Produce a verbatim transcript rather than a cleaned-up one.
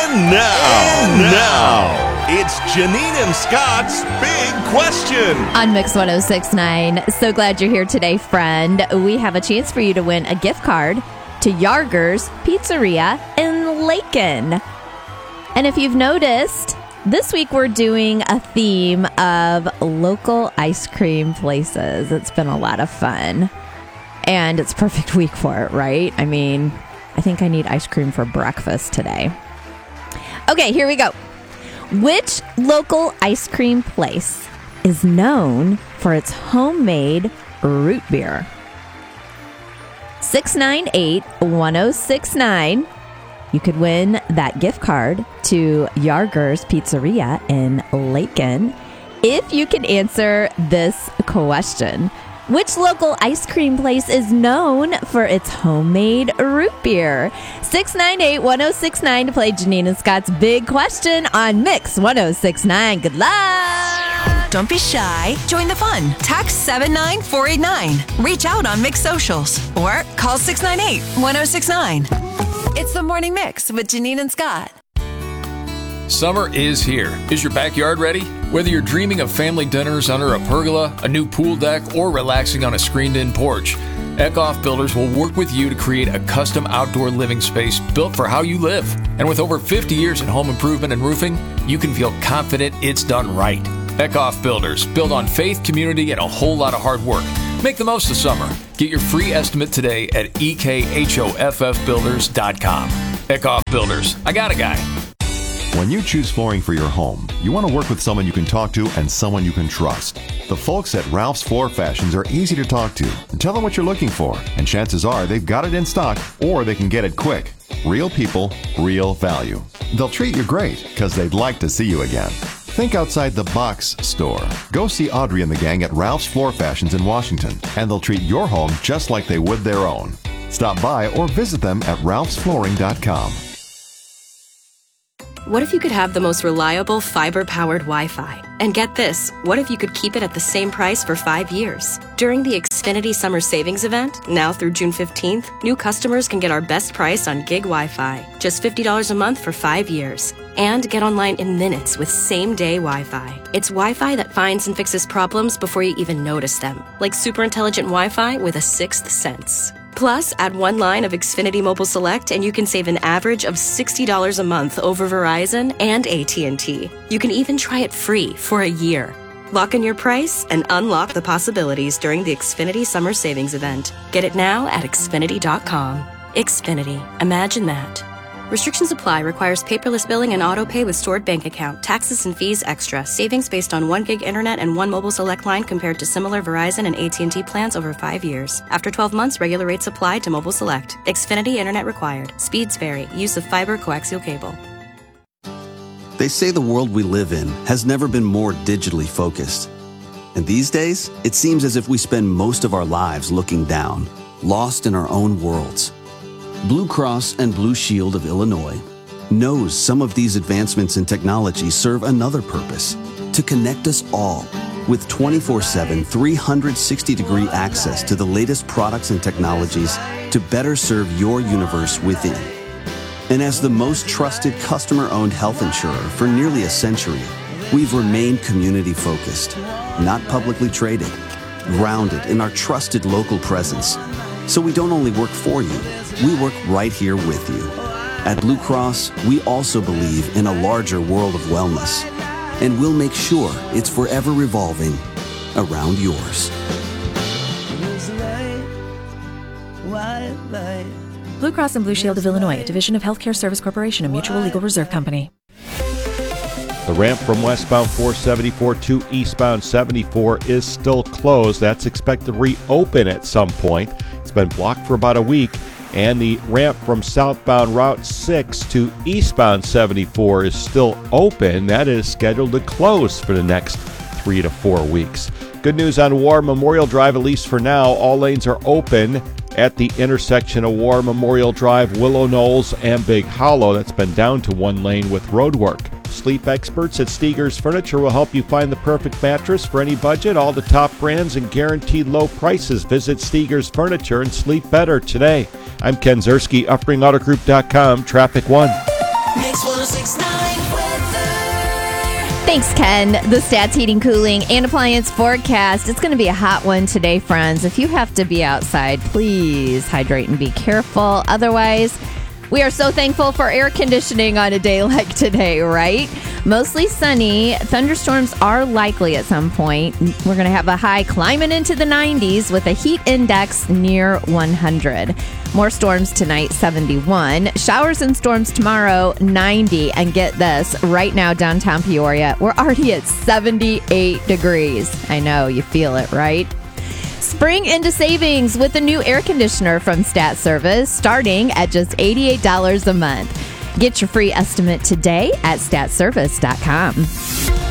And now, and now, it's Janine and Scott's Big Question. On Mix one oh six point nine. So glad you're here today, friend. We have a chance for you to win a gift card to Yarger's Pizzeria in Lakin. And if you've noticed, this week we're doing a theme of local ice cream places. It's been a lot of fun. And it's a perfect week for it, right? I mean, I think I need ice cream for breakfast today. Okay, here we go. Which local ice cream place is known for its homemade root beer? six nine eight, one oh six nine. You could win that gift card to Yarger's Pizzeria in Lakin if you can answer this question. Which local ice cream place is known for its homemade root beer? six nine eight, one oh six nine to play Janine and Scott's Big Question on Mix one oh six point nine. Good luck! Don't be shy. Join the fun. Text seven nine four eight nine. Reach out on Mix Socials or call six nine eight, one oh six nine. It's the Morning Mix with Janine and Scott. Summer is here. Is your backyard ready? Whether you're dreaming of family dinners under a pergola, a new pool deck, or relaxing on a screened-in porch, Eckhoff Builders will work with you to create a custom outdoor living space built for how you live. And with over fifty years in home improvement and roofing, you can feel confident it's done right. Eckhoff Builders, built on faith, community, and a whole lot of hard work. Make the most of summer. Get your free estimate today at E K H O F F builders dot com. Eckhoff Builders. I got a guy. When you choose flooring for your home, you want to work with someone you can talk to and someone you can trust. The folks at Ralph's Floor Fashions are easy to talk to. Tell them what you're looking for, and chances are they've got it in stock or they can get it quick. Real people, real value. They'll treat you great because they'd like to see you again. Think outside the box store. Go see Audrey and the gang at Ralph's Floor Fashions in Washington, and they'll treat your home just like they would their own. Stop by or visit them at ralphs flooring dot com. What if you could have the most reliable fiber-powered Wi-Fi? And get this, what if you could keep it at the same price for five years? During the Xfinity Summer Savings Event, now through June fifteenth, new customers can get our best price on gig Wi-Fi, just fifty dollars a month for five years. And get online in minutes with same-day Wi-Fi. It's Wi-Fi that finds and fixes problems before you even notice them, like super intelligent Wi-Fi with a sixth sense. Plus, add one line of Xfinity Mobile Select and you can save an average of sixty dollars a month over Verizon and A T and T. You can even try it free for a year. Lock in your price and unlock the possibilities during the Xfinity Summer Savings Event. Get it now at Xfinity dot com. Xfinity. Imagine that. Restrictions apply. Requires paperless billing and auto pay with stored bank account. Taxes and fees extra. Savings based on one gig internet and one mobile select line compared to similar Verizon and A T and T plans over five years. After twelve months, regular rates apply to mobile select. Xfinity internet required. Speeds vary. Use of fiber coaxial cable. They say the world we live in has never been more digitally focused. And these days, it seems as if we spend most of our lives looking down, lost in our own worlds. Blue Cross and Blue Shield of Illinois knows some of these advancements in technology serve another purpose, to connect us all with twenty-four seven, three hundred sixty degree access to the latest products and technologies to better serve your universe within. And as the most trusted customer-owned health insurer for nearly a century, we've remained community-focused, not publicly traded, grounded in our trusted local presence. So we don't only work for you, we work right here with you. At Blue Cross, we also believe in a larger world of wellness, and we'll make sure it's forever revolving around yours. Blue Cross and Blue Shield of Illinois, a division of Healthcare Service Corporation, a mutual legal reserve company. The ramp from westbound four seventy-four to eastbound seventy-four is still closed. That's expected to reopen at some point. It's been blocked for about a week. And the ramp from southbound Route six to eastbound seventy-four is still open. That is scheduled to close for the next three to four weeks. Good news on War Memorial Drive, at least for now. All lanes are open at the intersection of War Memorial Drive, Willow Knolls, and Big Hollow. That's been down to one lane with road work. Sleep experts at Steger's Furniture will help you find the perfect mattress for any budget. All the top brands and guaranteed low prices. Visit Steger's Furniture and sleep better today. I'm Ken Zerski, Uppering Auto Group dot com, Traffic One. Mix one oh six point nine weather. Thanks, Ken. The Stats Heating, Cooling, and Appliance forecast. It's going to be a hot one today, friends. If you have to be outside, please hydrate and be careful. Otherwise, we are so thankful for air conditioning on a day like today, right? Mostly sunny. Thunderstorms are likely at some point. We're going to have a high climbing into the nineties with a heat index near one hundred. More storms tonight, seventy-one. Showers and storms tomorrow, ninety. And get this, right now, downtown Peoria, we're already at seventy-eight degrees. I know, you feel it, right? Spring into savings with a new air conditioner from Stat Service, starting at just eighty-eight dollars a month. Get your free estimate today at stat service dot com.